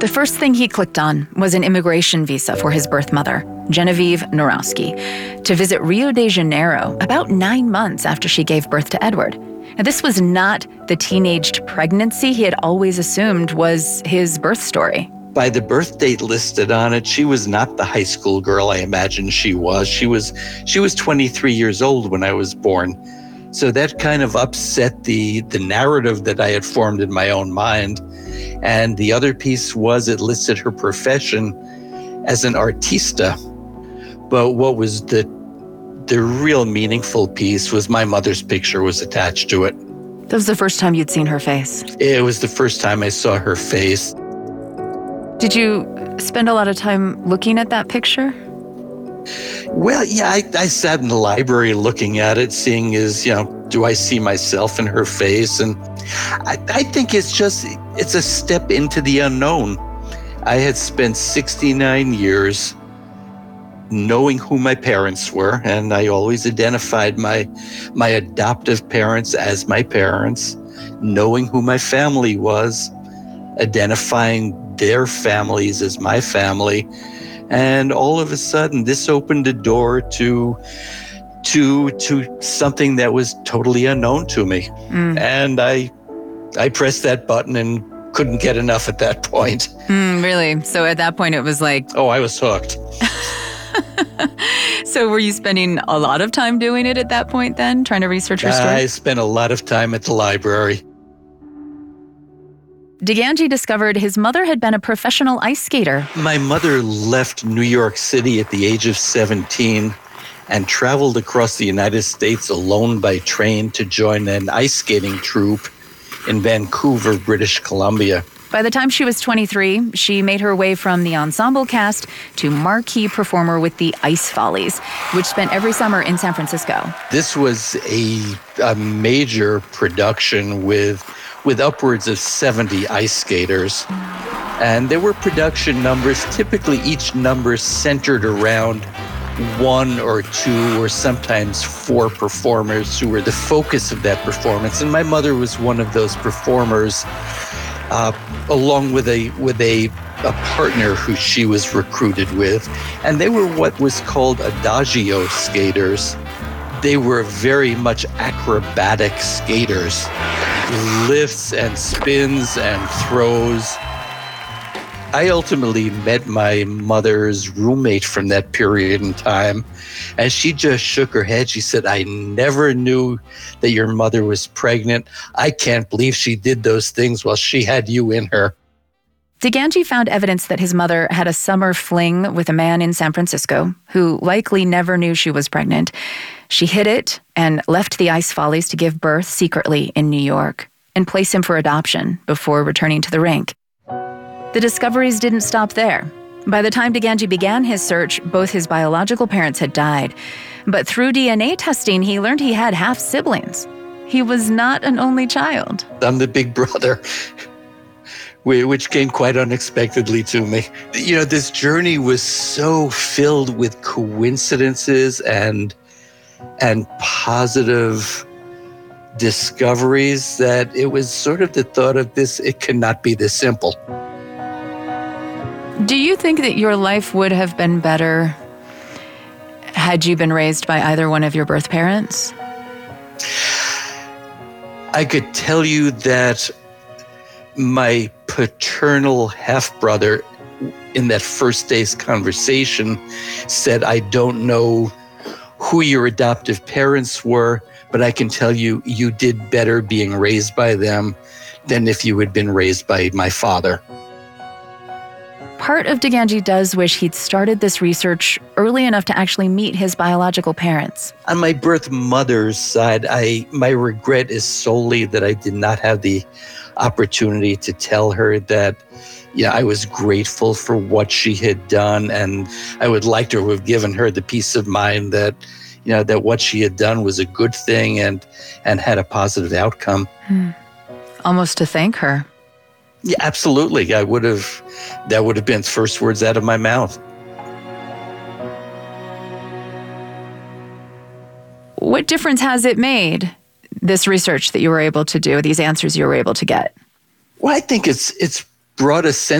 The first thing he clicked on was an immigration visa for his birth mother, Genevieve Norowski, to visit Rio de Janeiro about 9 months after she gave birth to Edward. Now, this was not the teenaged pregnancy he had always assumed was his birth story. By the birth date listed on it, she was not the high school girl I imagined she was. She was 23 years old when I was born. So that kind of upset the narrative that I had formed in my own mind. And the other piece was it listed her profession as an artista. But what was the real meaningful piece was my mother's picture was attached to it. That was the first time you'd seen her face? It was the first time I saw her face. Did you spend a lot of time looking at that picture? Well, yeah, I sat in the library looking at it, seeing do I see myself in her face? And I think it's a step into the unknown. I had spent 69 years knowing who my parents were, and I always identified my adoptive parents as my parents, knowing who my family was, identifying their families as my family. And all of a sudden, this opened a door to something that was totally unknown to me. And I pressed that button and couldn't get enough at that point. Really? So at that point, it was like... Oh, I was hooked. So were you spending a lot of time doing it at that point then, trying to research her story? I spent a lot of time at the library. DeGangi discovered his mother had been a professional ice skater. My mother left New York City at the age of 17 and traveled across the United States alone by train to join an ice skating troupe in Vancouver, British Columbia. By the time she was 23, she made her way from the ensemble cast to marquee performer with the Ice Follies, which spent every summer in San Francisco. This was a major production with upwards of 70 ice skaters. And there were production numbers, typically each number centered around 1 or 2 or sometimes 4 performers who were the focus of that performance. And my mother was one of those performers, along with a partner who she was recruited with. And they were what was called adagio skaters. They were very much acrobatic skaters. Lifts and spins and throws. I ultimately met my mother's roommate from that period in time, and she just shook her head. She said, "I never knew that your mother was pregnant. I can't believe she did those things while she had you in her." DeGangi found evidence that his mother had a summer fling with a man in San Francisco who likely never knew she was pregnant. She hid it and left the Ice Follies to give birth secretly in New York and place him for adoption before returning to the rink. The discoveries didn't stop there. By the time DeGangi began his search, both his biological parents had died. But through DNA testing, he learned he had half-siblings. He was not an only child. I'm the big brother, which came quite unexpectedly to me. This journey was so filled with coincidences and positive discoveries that it was sort of the thought of this, it cannot be this simple. Do you think that your life would have been better had you been raised by either one of your birth parents? I could tell you that my paternal half-brother in that first day's conversation said, "I don't know who your adoptive parents were, but I can tell you, you did better being raised by them than if you had been raised by my father." Part of DeGangi does wish he'd started this research early enough to actually meet his biological parents. On my birth mother's side, my regret is solely that I did not have the opportunity to tell her that I was grateful for what she had done, and I would like to have given her the peace of mind that that what she had done was a good thing and had a positive outcome. Almost to thank her. Yeah, absolutely. That would have been first words out of my mouth. What difference has it made, this research that you were able to do, these answers you were able to get? Well, I think it's brought a sense